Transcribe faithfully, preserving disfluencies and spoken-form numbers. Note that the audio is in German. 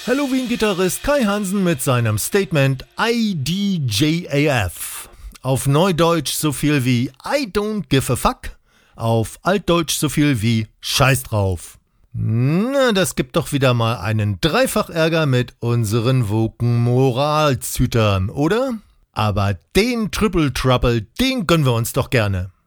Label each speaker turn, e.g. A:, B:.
A: Halloween-Gitarrist Kai Hansen mit seinem Statement I D J A F. Auf Neudeutsch so viel wie I don't give a fuck, auf Altdeutsch so viel wie Scheiß drauf. Na, das gibt doch wieder mal einen Dreifach-Ärger mit unseren woken Moralzütern, oder? Aber den Triple Trouble, den gönnen wir uns doch gerne.